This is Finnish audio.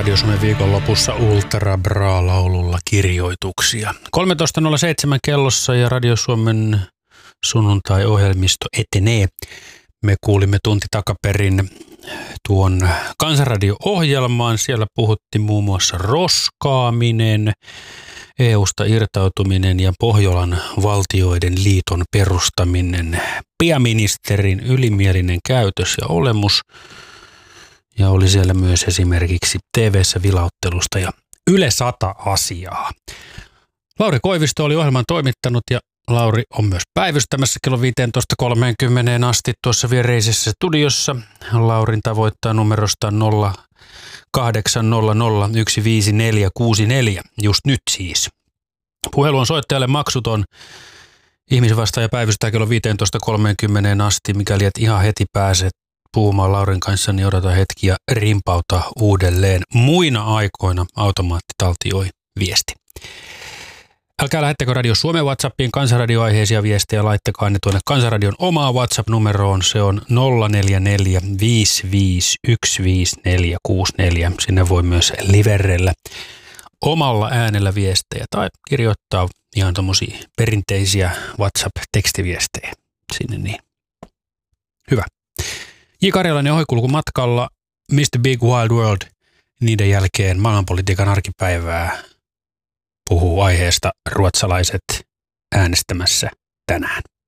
Radio Suomen viikonlopussa Ultra Bra-laululla kirjoituksia. 13.07 kellossa ja Radio Suomen sunnuntai-ohjelmisto etenee. Me kuulimme tunti takaperin tuon Kansanradio-ohjelmaan. Siellä puhuttiin muun muassa roskaaminen, EUsta irtautuminen ja Pohjolan valtioiden liiton perustaminen, pääministerin ylimielinen käytös ja olemus. Ja oli siellä myös esimerkiksi TV-ssä vilauttelusta ja Yle 100 asiaa. Lauri Koivisto oli ohjelman toimittanut ja Lauri on myös päivystämässä kello 15.30 asti tuossa viereisessä studiossa. Laurin tavoittaa numerosta 0800 15464, just nyt siis. Puhelu on soittajalle maksuton. Ihmisen vastaaja päivystää kello 15.30 asti, mikäli et ihan heti pääse puhumaan Laurin kanssa, niin odota hetki ja rimpauta uudelleen. Muina aikoina automaatti taltioi viesti. Älkää lähettäkö Radio Suomen WhatsAppiin kansanradioaiheisia viestejä, laittakaa ne tuonne Kansanradion omaa WhatsApp-numeroon. Se on 044 5515464. Sinne voi myös liverrellä omalla äänellä viestejä tai kirjoittaa ihan tommosia perinteisiä WhatsApp-tekstiviestejä sinne niin. Hyvä. J. Karjalainen ohikulku matkalla, Mr. Big Wild World, niiden jälkeen maailmanpolitiikan arkipäivää puhuu aiheesta ruotsalaiset äänestämässä tänään.